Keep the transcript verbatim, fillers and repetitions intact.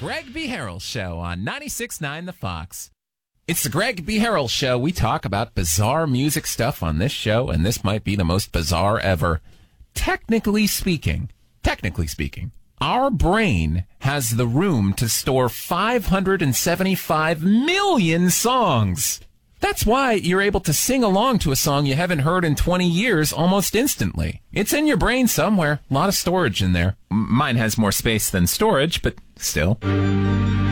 Greg B. Harrell Show on ninety-six point nine The Fox. It's the Greg B. Harrell Show. We talk about bizarre music stuff on this show, and this might be the most bizarre ever. Technically speaking, technically speaking, our brain has the room to store five hundred seventy-five million songs. That's why you're able to sing along to a song you haven't heard in twenty years almost instantly. It's in your brain somewhere. A lot of storage in there. M- mine has more space than storage, but still.